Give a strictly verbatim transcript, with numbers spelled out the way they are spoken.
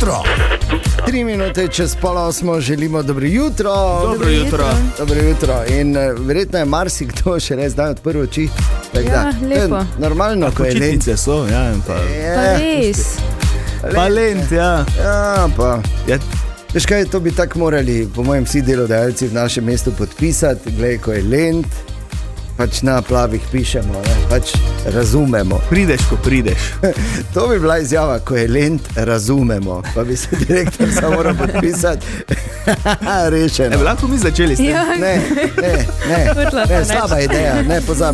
jutro. Tri minute čez pol osmo želimo dobro jutro. Dobro jutro. Dobro jutro. In uh, verjetno je marsikdo še res dan odprl oči. Tak, Ja, da, lepo. Normalno, ko je lent. Počitnice so, ja, in pa... Pa res. Pa lent, ja. Ja, pa... ja. Veš kaj, to bi tako morali, po mojem, vsi delodajalci v našem mestu podpisati. Glej, ko je lent, pač na plavih pišemo, ne? Pač razumemo. Prideš, ko prideš. To bi bila izjava, ko je lent, razumemo. Pa bi se direktor samo moral podpisati. Rešeno. E, lahko mi začeli s tem? Ja. Ne, ne, ne, Hotela ne, sem slaba reči. ideja, ne pozabi.